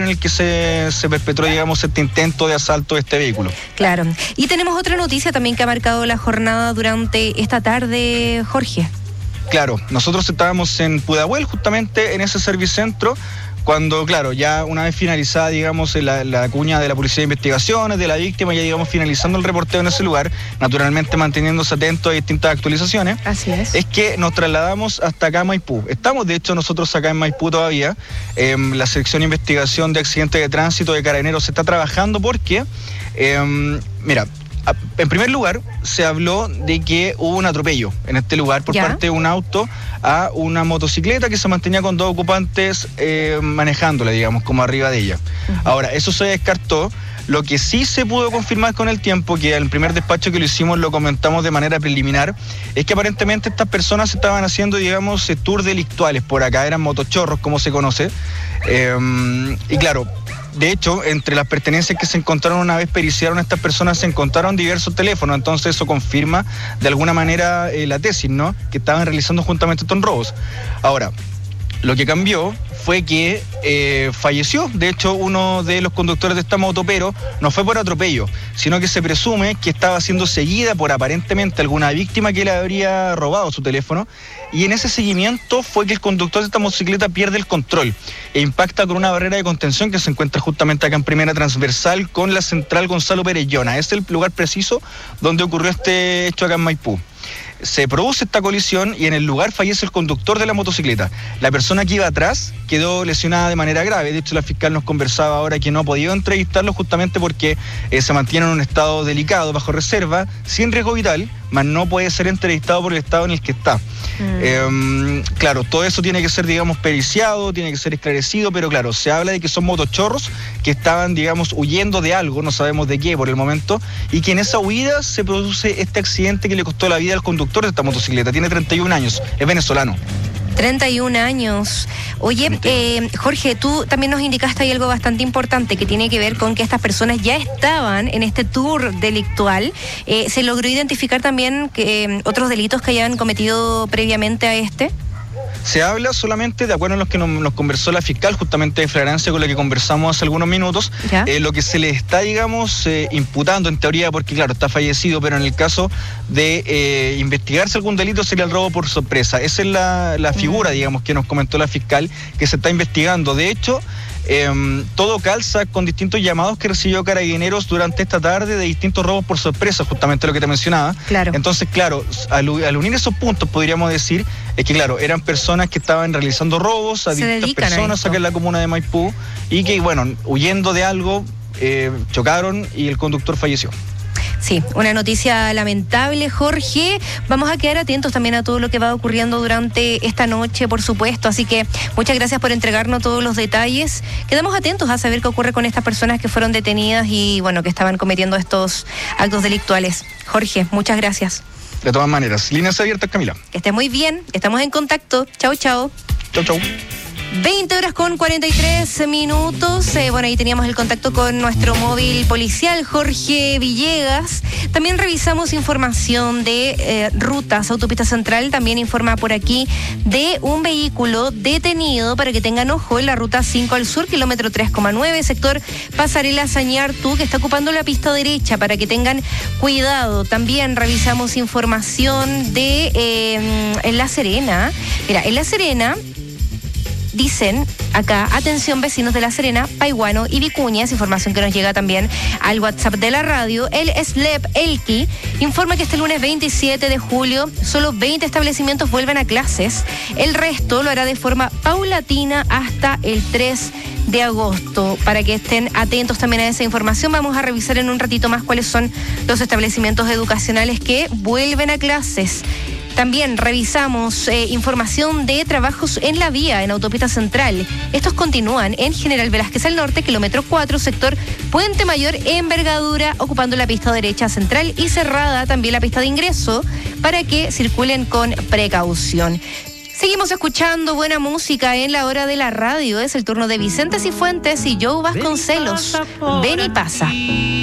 en el que se perpetró, digamos, este intento de asalto de este vehículo. Claro. Y tenemos otra noticia también que ha marcado la jornada durante esta tarde, Jorge. Claro, nosotros estábamos en Pudahuel, justamente en ese servicentro, cuando, claro, ya una vez finalizada, digamos, la cuña de la Policía de Investigaciones, de la víctima, ya, digamos, finalizando el reporteo en ese lugar, naturalmente manteniéndose atentos a distintas actualizaciones. Así es. Es que nos trasladamos hasta acá a Maipú. Estamos, de hecho, nosotros acá en Maipú todavía. La sección de investigación de accidentes de tránsito de Carabineros se está trabajando porque, mira, en primer lugar, se habló de que hubo un atropello en este lugar por parte de un auto a una motocicleta que se mantenía con dos ocupantes manejándola, digamos, como arriba de ella. Ahora, eso se descartó. Lo que sí se pudo confirmar con el tiempo, que en el primer despacho que lo hicimos lo comentamos de manera preliminar, es que aparentemente estas personas estaban haciendo, digamos, tours delictuales por acá, eran motochorros, como se conoce. Y claro, de hecho, entre las pertenencias que se encontraron una vez periciaron a estas personas, se encontraron diversos teléfonos, entonces eso confirma de alguna manera la tesis, ¿no?, que estaban realizando juntamente estos robos. Ahora, lo que cambió fue que falleció, de hecho, uno de los conductores de esta moto, pero no fue por atropello, sino que se presume que estaba siendo seguida por aparentemente alguna víctima que le habría robado su teléfono, y en ese seguimiento fue que el conductor de esta motocicleta pierde el control e impacta con una barrera de contención que se encuentra justamente acá en primera transversal con la central Gonzalo Perellona. Es el lugar preciso donde ocurrió este hecho acá en Maipú. Se produce esta colisión y en el lugar fallece el conductor de la motocicleta. La persona que iba atrás quedó lesionada de manera grave. De hecho, la fiscal nos conversaba ahora que no ha podido entrevistarlo justamente porque se mantiene en un estado delicado, bajo reserva, sin riesgo vital, mas no puede ser entrevistado por el estado en el que está. Claro, todo eso tiene que ser, digamos, periciado, tiene que ser esclarecido, pero claro, se habla de que son motochorros que estaban, digamos, huyendo de algo, no sabemos de qué por el momento, y que en esa huida se produce este accidente que le costó la vida al conductor de esta motocicleta. Tiene 31 años, es venezolano. 31 años. Oye, Jorge, tú también nos indicaste ahí algo bastante importante que tiene que ver con que estas personas ya estaban en este tour delictual. ¿Se logró identificar también otros delitos que hayan cometido previamente a este? Se habla solamente, de acuerdo a lo que nos conversó la fiscal, justamente de flagrancia con la que conversamos hace algunos minutos, lo que se le está, digamos, imputando en teoría, porque claro, está fallecido, pero en el caso de investigarse algún delito sería el robo por sorpresa. Esa es la figura, digamos, que nos comentó la fiscal, que se está investigando. De hecho, todo calza con distintos llamados que recibió Carabineros durante esta tarde de distintos robos por sorpresa, justamente lo que te mencionaba. Claro. Entonces, claro, al unir esos puntos, podríamos decir que, claro, eran personas que estaban realizando robos a distintas personas acá en la comuna de Maipú y que, bueno, huyendo de algo, chocaron y el conductor falleció. Sí, una noticia lamentable, Jorge. Vamos a quedar atentos también a todo lo que va ocurriendo durante esta noche, por supuesto. Así que muchas gracias por entregarnos todos los detalles. Quedamos atentos a saber qué ocurre con estas personas que fueron detenidas y, bueno, que estaban cometiendo estos actos delictuales. Jorge, muchas gracias. De todas maneras, líneas abiertas, Camila. Que esté muy bien, estamos en contacto. Chau, chau. Chau, chau. 20:43. Bueno, ahí teníamos el contacto con nuestro móvil policial, Jorge Villegas. También revisamos información de rutas. Autopista Central también informa por aquí de un vehículo detenido, para que tengan ojo, en la ruta 5 al sur, kilómetro 3,9, sector Pasarela Sañartu, que está ocupando la pista derecha, para que tengan cuidado. También revisamos información de en La Serena. Mira, en La Serena dicen acá, atención vecinos de La Serena, Paihuano y Vicuña, es información que nos llega también al WhatsApp de la radio. El SLEP Elqui informa que este lunes 27 de julio solo 20 establecimientos vuelven a clases. El resto lo hará de forma paulatina hasta el 3 de agosto. Para que estén atentos también a esa información, vamos a revisar en un ratito más cuáles son los establecimientos educacionales que vuelven a clases. También revisamos información de trabajos en la vía, en Autopista Central. Estos continúan en General Velázquez al norte, kilómetro 4, sector Puente Mayor, envergadura, ocupando la pista derecha central y cerrada también la pista de ingreso, para que circulen con precaución. Seguimos escuchando buena música en la hora de la radio. Es el turno de Vicente Cifuentes y Joe Vasconcelos. Ven y pasa.